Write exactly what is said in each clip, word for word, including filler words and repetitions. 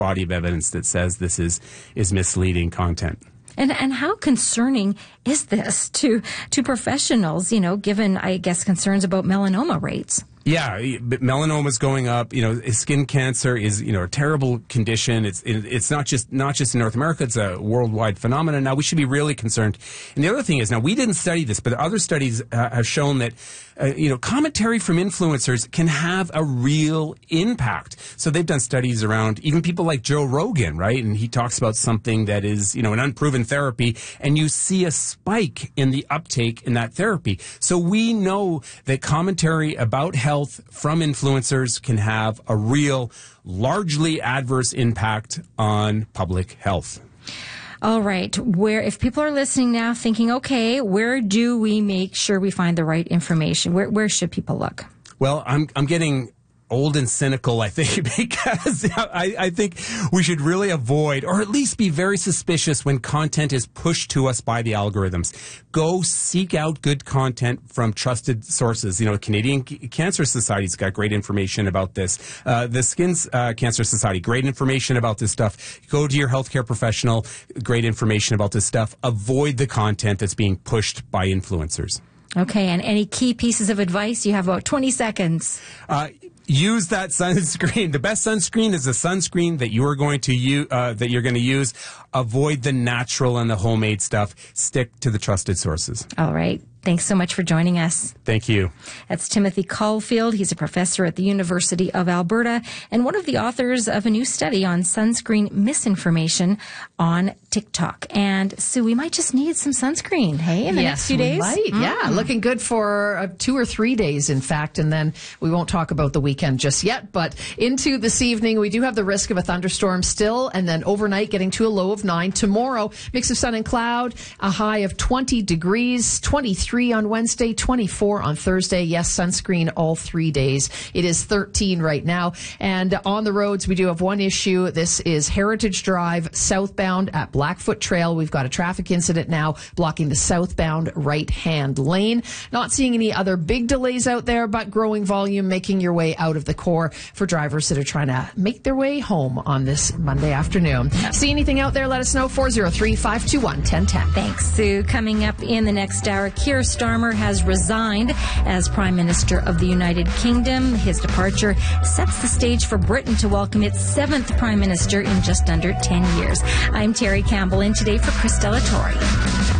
body of evidence that says this is, is misleading content. And and how concerning is this to to professionals, you know, given, I guess, concerns about melanoma rates? Yeah, melanoma is going up. You know, skin cancer is, you know, a terrible condition. It's it's not just not just in North America. It's a worldwide phenomenon. Now, we should be really concerned. And the other thing is, now, we didn't study this, but other studies uh, have shown that, uh, you know, commentary from influencers can have a real impact. So they've done studies around even people like Joe Rogan, right? And he talks about something that is, you know, an unproven therapy, and you see a spike in the uptake in that therapy. So we know that commentary about health Health from influencers can have a real, largely adverse impact on public health. All right. Where, if people are listening now thinking, okay, where do we make sure we find the right information? Where, where should people look? Well, I'm, I'm getting old and cynical, I think, because I, I think we should really avoid, or at least be very suspicious when content is pushed to us by the algorithms. Go seek out good content from trusted sources. You know, Canadian Cancer Society's got great information about this. Uh, the Skin uh, Cancer Society, great information about this stuff. Go to your healthcare professional, great information about this stuff. Avoid the content that's being pushed by influencers. Okay, and any key pieces of advice? You have about twenty seconds. Uh, Use that sunscreen. The best sunscreen is the sunscreen that you are going to use, uh, that you're going to use. Avoid the natural and the homemade stuff. Stick to the trusted sources. All right. Thanks so much for joining us. Thank you. That's Timothy Caulfield. He's a professor at the University of Alberta and one of the authors of a new study on sunscreen misinformation on TikTok. And Sue, we might just need some sunscreen, hey, in the yes, next few days? We might. Mm. Yeah, looking good for uh, two or three days, in fact, and then we won't talk about the weekend just yet. But into this evening, we do have the risk of a thunderstorm still, and then overnight getting to a low of nine. Tomorrow, mix of sun and cloud, a high of twenty degrees, twenty-three on Wednesday, twenty-four on Thursday. Yes, sunscreen all three days. It is thirteen right now. And on the roads, we do have one issue. This is Heritage Drive southbound at Blackfoot Trail. We've got a traffic incident now blocking the southbound right-hand lane. Not seeing any other big delays out there, but growing volume making your way out of the core for drivers that are trying to make their way home on this Monday afternoon. See anything out there? Let us know. four oh three, five two one, one oh one oh. Thanks, Sue. Coming up in the next hour, Keir Starmer has resigned as Prime Minister of the United Kingdom. His departure sets the stage for Britain to welcome its seventh Prime Minister in just under ten years. I'm Terry Campbell, in today for Chris Delatorre.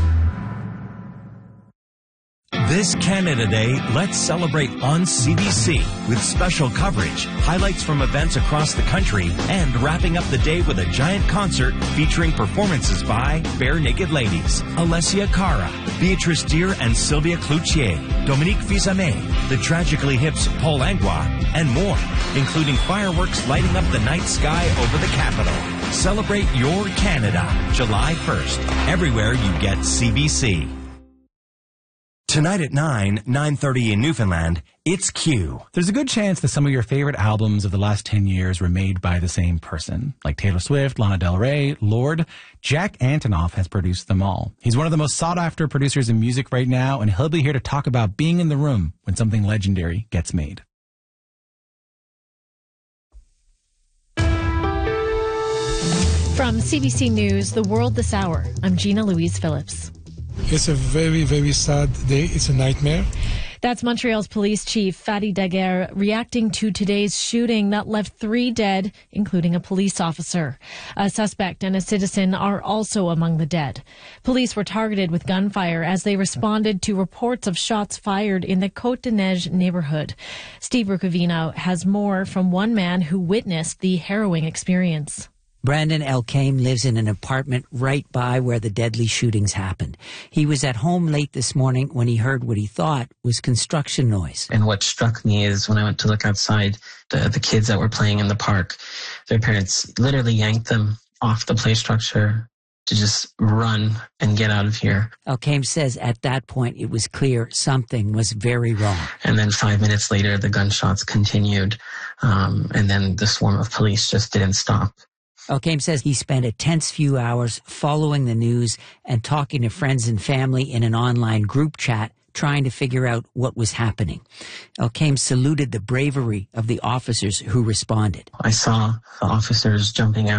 This Canada Day, let's celebrate on C B C with special coverage, highlights from events across the country, and wrapping up the day with a giant concert featuring performances by Bare Naked Ladies, Alessia Cara, Beatrice Deer and Sylvia Cloutier, Dominique Fils-Aimé, the Tragically Hip's Paul Langlois, and more, including fireworks lighting up the night sky over the capital. Celebrate your Canada, July first, everywhere you get C B C. Tonight at nine, nine thirty in Newfoundland, it's Q. There's a good chance that some of your favorite albums of the last ten years were made by the same person. Like Taylor Swift, Lana Del Rey, Lorde. Jack Antonoff has produced them all. He's one of the most sought-after producers in music right now, and he'll be here to talk about being in the room when something legendary gets made. From C B C News, The World This Hour, I'm Gina Louise Phillips. It's a very, very sad day. It's a nightmare. That's Montreal's police chief, Fadi Daguerre, reacting to today's shooting that left three dead, including a police officer. A suspect and a citizen are also among the dead. Police were targeted with gunfire as they responded to reports of shots fired in the Côte-des-Neiges neighborhood. Steve Rukavino has more from one man who witnessed the harrowing experience. Brandon Elkame lives in an apartment right by where the deadly shootings happened. He was at home late this morning when he heard what he thought was construction noise. And what struck me is when I went to look outside, the, the kids that were playing in the park, their parents literally yanked them off the play structure to just run and get out of here. Elkame says at that point it was clear something was very wrong. And then five minutes later, the gunshots continued, um, and then the swarm of police just didn't stop. Elkame says he spent a tense few hours following the news and talking to friends and family in an online group chat, trying to figure out what was happening. Elkame saluted the bravery of the officers who responded. I saw the officers jumping out